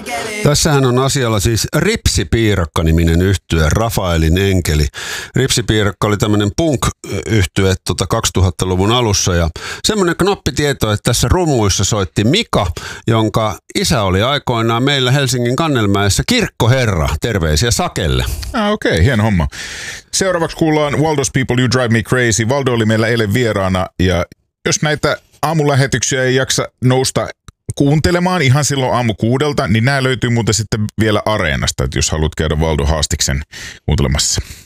Tässähän on asialla siis Ripsipiirakka-niminen yhtye, Rafaelin enkeli. Ripsipiirakka oli tämmöinen punk-yhtye 2000-luvun alussa ja semmoinen knoppitieto, että tässä rummuissa soitti Mika, jonka isä oli aikoinaan meillä Helsingin Kannelmäessä kirkkoherra. Terveisiä Sakelle. Okei, hieno homma. Seuraavaksi kuullaan Waldo's People You Drive Me Crazy. Valdo oli meillä eilen vieraana ja jos näitä aamulähetyksiä ei jaksa nousta kuuntelemaan ihan silloin aamu 6, niin nämä löytyy muuten sitten vielä Areenasta, että jos haluat käydä Valdo Haastiksen kuuntelemassa.